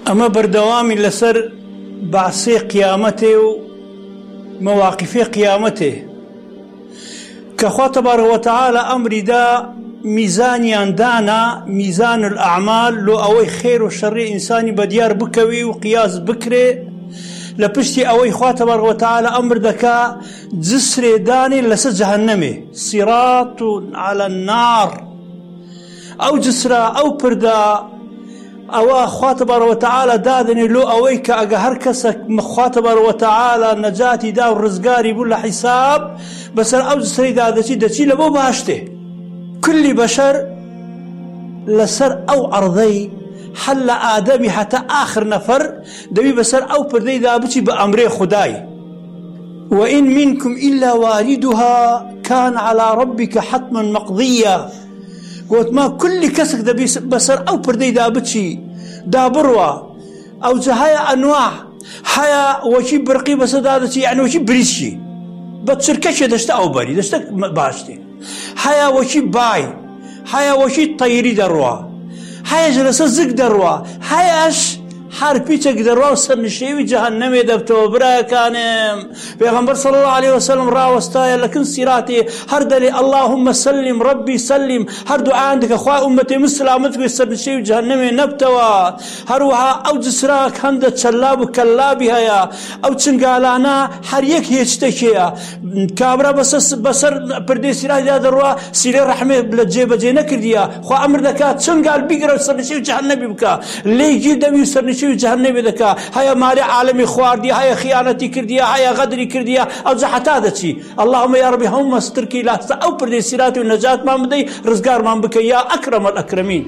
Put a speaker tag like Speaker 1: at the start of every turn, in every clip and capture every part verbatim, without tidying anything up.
Speaker 1: أما بردوامي لسر بعصي قيامته ومواقف قيامته كخوا تبارك وتعالى أمر دا ميزان دانا ميزان الأعمال لو أوي خير وشر إنساني بديار بكوي وقياس بكري لبشتي أوي خوا تبارك وتعالى أمر دكا جسر داني لس جهنمي صراط على النار أو جسر أو بردا أو خوا تبارك وتعالى دادني لو أويك أجهر كسك خوا تبارك وتعالى نجاتي دا ورزقاري بولا حساب بس أو جسر دادتي دتي لبو باشته كل بشر لسر أو أرضي حل آدمي حتى آخر نفر دبي بسر أو بردي دابتي بأمر خداي وإن منكم إلا واردها كان على ربك حتما مقضيا قلت ما كل كسك دبي بسر أو بردي دابتي دابروا أو جهايا أنواع حيا وشي برقي بس دادتي يعني وشي بريشي بتصير كشة دشتا أو بري دشتا باشتي حيا وشي باي حيا وشي طيري دروا حيا جلسة زق دروا حياش حربيتك دروا وسنشيوي جهنم يدبتو برا كانم بيغمبر صلى الله عليه وسلم راوستايا لكن سيراتي هردلي اللهم سلم ربي سلم هردو عندك اخوة امتي مسلامتك وسنشيوي جهنم نبتوا هروها او جسراك هند تشلاب كلابي هيا او تشنقالانا حريك هيشتكيا كابرا بس بسر بردي سيراتي دروا سيري رحمه بلجيبه جينا كرديا خو امر دكا تشنقال بيقرا وسنشيوي جهنم بكا لي جيدم يسنشيوي جهنم دكا هيا مالي عالمي خواردي هيا خيانتي كرديا هيا غدري كرديا او زحت هذا شيء اللهم يا ربي هم استركي لا او بردي سيراتي والنجاة ما مدي رزقار ما بك يا اكرم الاكرمين.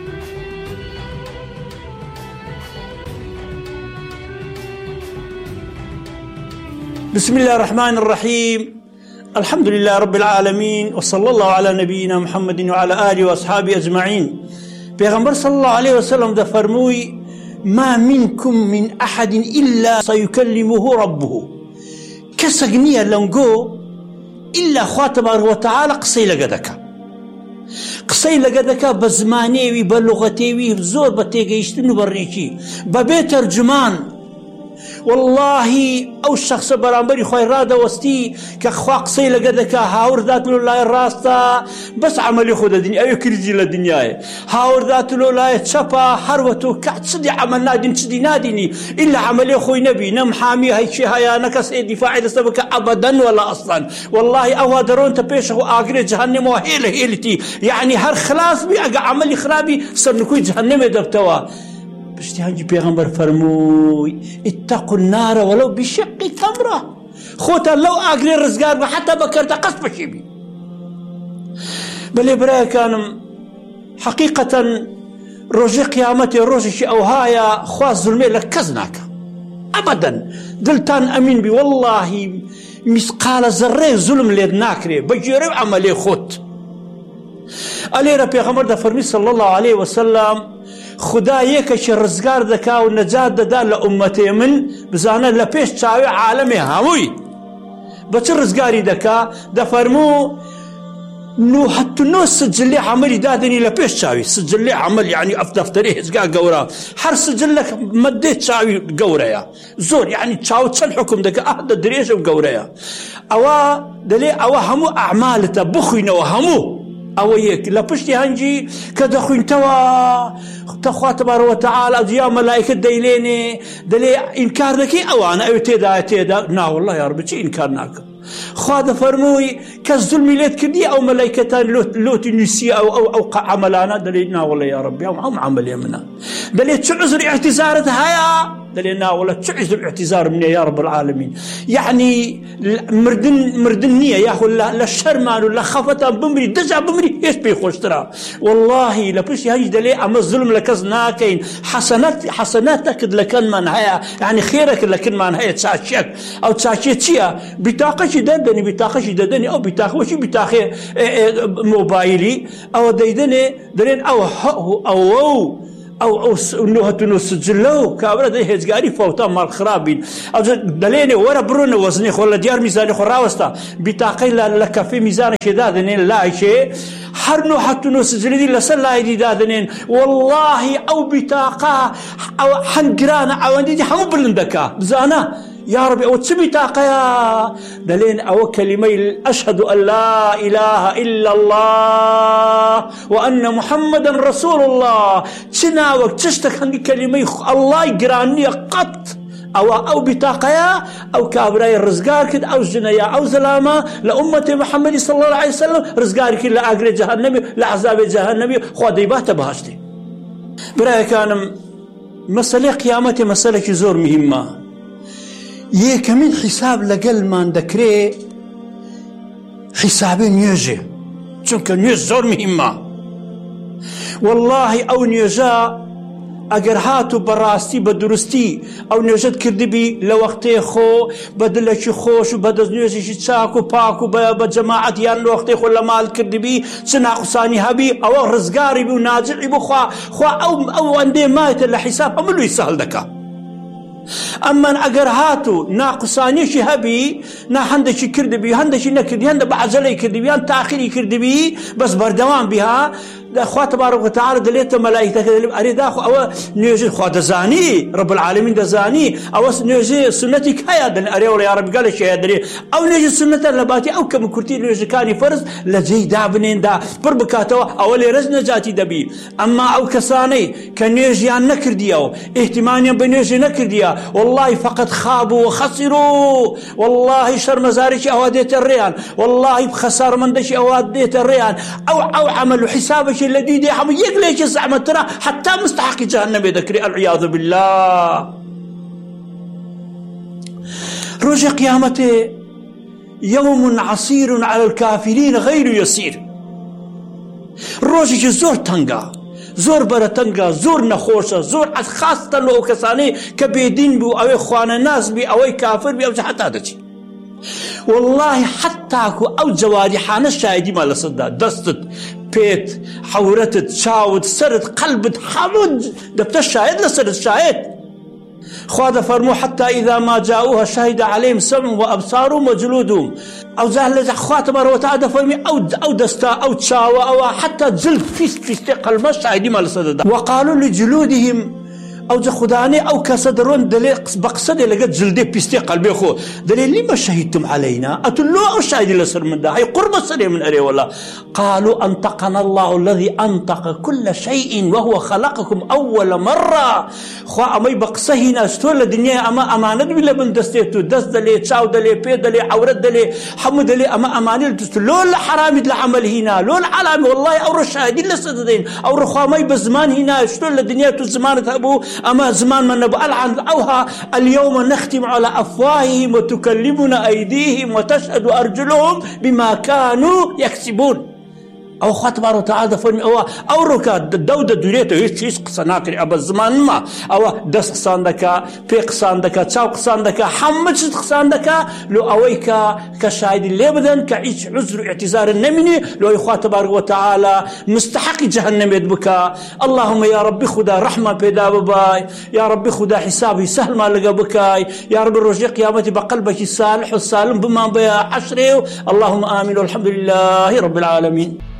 Speaker 1: بسم الله الرحمن الرحيم الحمد لله رب العالمين وصلى الله على نبينا محمد وعلى آله وأصحابه أجمعين. بيغمبر صلى الله عليه وسلم ده فرموي ما منكم من أحد إلا سيكلمه ربه كسجنية لنقو إلا خوا تبارك وتعالى قصي لقدك قصي لقدك بزمانيوي بلغتيوي زور بتيجيشتنو بريكي ببيت ترجمان والله أو الشخص برامبري خوي رادا وستي كخوا قصي لقدك هاور ذات له لا الراستا بس عملي خود الدنيا أيو كرجي للدنيا هاور ذات له لا تشبا حروته كعد صدي عمل نادين صدي ناديني إلا عملي خوي نبي نم حامي هاي شي هيا نكس دفاعي لسبك أبدا ولا أصلا والله أو درون تبيشه آخر جهنم وهيله هيلتي يعني هر خلاص بي أجا عملي خرابي سرنكوي جهنم دبتوا بشتي بيغمبر فرموي اتقوا النار ولو بشق تمرة خوتا لو اقلي الرزقار حتى بكرت قصب شيبي بل براي كان حقيقة روجي قيامتي روجي شي او هايا خواز ظلمي لك كزناك ابدا دلتان امين بي والله مثقال ذره ظلم ليدناكري بجيري عملي خوت علي ربي غمر ده فرمي صلى الله عليه وسلم خدا يكش الرزقار ذكا والنجاة دا لأمتي من بزانا لبيش تشاوي عالمي هاوي بس الرزقاري ذكا دا فرمو نو حتى نو سجل لي عملي دادني لبيش تشاوي سجل لي عمل يعني أفدفتريه هزقا قورا حر سجل لك مديت تشاوي قورا يا زور يعني تشاوي تشلحكم ذكا أهدى دريش وقورا يا أوا دلي أوا همو أعمالته بخينا وهمو أويك لبشتي هنجي كدخون توا تخوا تبارك وتعالى يا ملائكة ديليني دلي إنكار لك أو أنا أيوة تيدا تيدا نا والله يا رب شيء إنكارناك خاد فرموي كالظلم ليت كدي أو ملائكتان لوت لوت نسي أو أو أو عملانا دلي نا والله يا رب هم هم عمل يمنا دلي تعذر اعتذارت هيا دلينا ولا تعز الاعتذار مني يا رب العالمين يعني مردن مردنية يا أخو لا شرمان ولا خفتا بمري دجا بمري إيش بيخوش ترى والله لبش هاي دلي أما الظلم لكزناكين حسنات حسناتك لكن من هيا يعني خيرك لكن من هيا تساعدك أو تساعدك بطاقة شددني بطاقة شددني أو بطاقة وشي بطاقة موبايلي أو ديدني دلين أو أو أو, أو أو أو إنه هتنو سجلوا كابرة ده هزقاري فوتا مال خرابين أو دليني ورا برون وزني خلا ديار ميزاني خراوستا بتاقي لا لك في ميزان شداد إن لا شيء هرنو حتى نسجلدي لسلا يدي دادنين والله أو بطاقة أو حنقرانا عواندي حمو بلندكا بزانا يا ربي أو تسبي طاقيا دلين أو كلمة أشهد أن لا إله إلا الله وأن محمدا رسول الله تناوك تشتك هني كلمة الله يقراني قط أو أو بطاقيا أو كابراي الرزقار كد أو زنيا أو زلامة لأمة محمد صلى الله عليه وسلم رزقار كد لا أقري جهنمي لا عذاب جهنمي خاديبات بهاشتي براي كان مسألة قيامتي مسألة زور مهمة يكمن حساب لقل ما ندكري حسابين نيجي چونك نيج زور مهمة والله أو نيجا اگر هاتو براستي بدرستي او نيجت كردبي لوقتي خو بدلش خوش وبدز نيجي تشاكو باكو بجماعة يان لوقتي خو لمال كردبي سناقصاني هبي او رزقاري بي وناجل بو خوا خوا او او عندي مايت الحساب املو يسهل دكا اما اگر هاتو ناقصانيشي هبي نا هندشي كردبي هندشي نكردي هند بعزلي كردبي هند تاخيري كردبي بس بردوام بها اخوة تبارك وتعالى دليت ملائكة اريد اخو او نيجي اخوة دزاني رب العالمين دزاني او نيجي سنتك هيا دن اريد يا رب قال شيء دليل او نيجي سنة لباتي او كم كرتي نيجي كاني فرز لجي دابنين دا بربكاتوا او لي رز نجاتي دبي اما او كساني كان نيجي ان نكردي او اهتماميا بنيجي نكردي والله فقد خابوا وخسروا والله شر مزارش اواديت الريان والله بخسار مندش اواديت الريان او او عملوا حسابك الذي دي حمو يقليش الزعمة ترى حتى مستحق جهنم يذكري العياذ بالله رجع قيامته يوم عسير على الكافرين غير يسير رجع زور تنقى زور برتنقا زور نخوشة زور خاصة لو كساني كبيدين بو أو إخوان الناس بي أو كافر بي أو حتى هذا شيء والله حتى أو جوارحان الشاهدي ما لصدا دستت بيت حورتت شاود سرت قلبت حمد دبت الشاهد لسرت الشاهد خواد فرمو حتى إذا ما جاءوها شهد عليهم سمع وأبصارهم وجلودهم أو زهل خوات تبارك وتعالى فرمي أو أو دستا أو تشاوى أو حتى جلد فيست فيست قلب الشاهدي ما لصدا وقالوا لجلودهم او ز خداني او كسدرون دليل بقصد لقد جلدي بيستي قلبي خو دليل لما شهدتم علينا اتلو او شاهد لسر من ده هي قرب السري من اري والله قالوا انطقنا الله الذي انطق كل شيء وهو خلقكم اول مره خو امي بقصهنا استول الدنيا اما امانه بلا بن دستيتو دس دلي تشاو دلي بي دلي عورت دلي حمد دلي اما امانه لو الحرام العمل هنا لو العلام والله او الشاهدين لسدين او رخامي بزمان هنا استول الدنيا تو زمان ابو أما زمان من نبو ألعن أوها اليوم نختم على أفواههم وتكلمنا أيديهم وتشهد أرجلهم بما كانوا يكسبون أو خاطبار وتعالى فرمي أو أو ركا الدودة دوريته هيش هيش قصناتري أبا الزمان ما أو دس قصان دكا في قصان دكا تشاو قصان دكا حمج قصان دكا لو أويكا كشاهد اللي بدن كعيش عذر اعتذار النمني لو يخوة تبارك وتعالى مستحق جهنم يدبكا اللهم يا ربي خدا رحمة بيدا بباي يا ربي خدا حسابي سهل ما لقى بكاي يا ربي الرجي قيامتي بقلبك الصالح والسالم بما بيا حشري اللهم آمين والحمد لله رب العالمين.